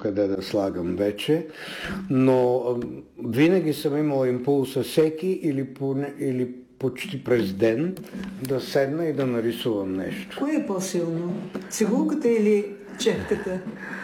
къде да слагам вече, но винаги съм имал импулса всеки или почти през ден да седна и да нарисувам нещо. Кое е по-силно? Цигулката или четката?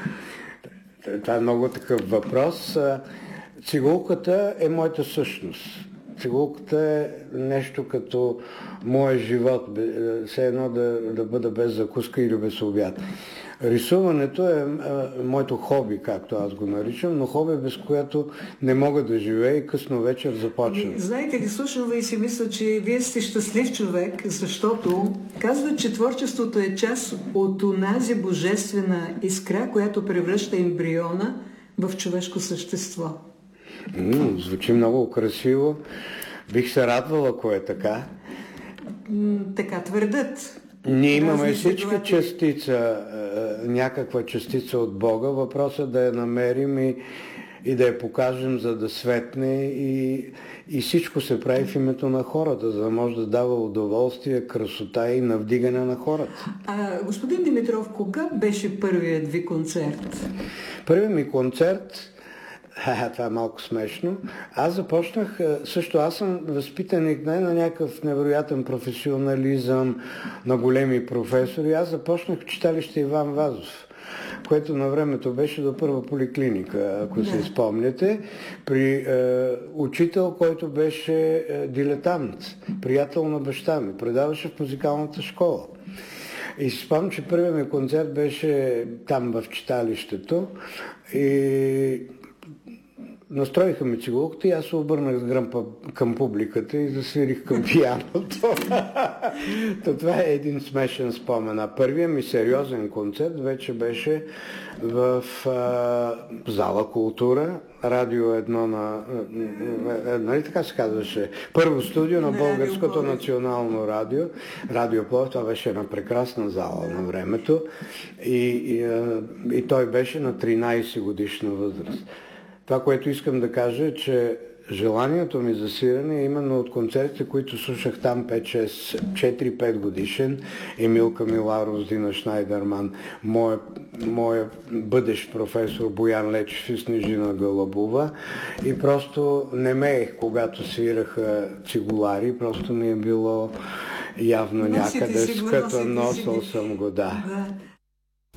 Това е много такъв въпрос. Цигулката е моята същност. Цигулката е нещо като моя живот, все едно да бъда без закуска или без обяд. Рисуването е моето хоби, както аз го наричам, но хоби, без което не мога да живея и късно вечер започвам. Знаете ли, слушам и си мисля, че вие сте щастлив човек, защото казват, че творчеството е част от онази божествена искра, която превръща ембриона в човешко същество. Звучи много красиво. Бих се радвала, ако е така. Така твърдят. Ние имаме всички частица, някаква частица от Бога. Въпросът да я намерим и да я покажем, за да светне и всичко се прави в името на хората, за да може да дава удоволствие, красота и навдигане на хората. Господин Димитров, кога беше първият ви концерт? Първият ми концерт, това е малко смешно, аз започнах, аз съм възпитаник не на някакъв невероятен професионализъм, на големи професори, аз започнах в читалище Иван Вазов, което на времето беше до първа поликлиника, ако си спомняте, при учител, който беше дилетант, приятел на баща ми, предаваше в музикалната школа. И си спомням, че първият ми концерт беше там в читалището и настроиха ми цигулката и аз се обърнах с гръм към публиката и засвирих към пианото. Това е един смешен спомен. Първият ми сериозен концерт вече беше в зала Култура, Радио 1 нали така се казваше? Първо студио на Българското национално радио. Радио Пловдив, това беше една прекрасна зала на времето. И той беше на 13 годишна възраст. Това, което искам да кажа е, че желанието ми за свирене е именно от концертите, които слушах там 4-5 годишен, Емил Камиларов, Дина Шнайдерман, моя бъдещ професор Боян Лечев и Снежина Гълъбова. И просто не меех, когато свираха цигулари, просто ми е било явно някъде скъта, носил съм го, да.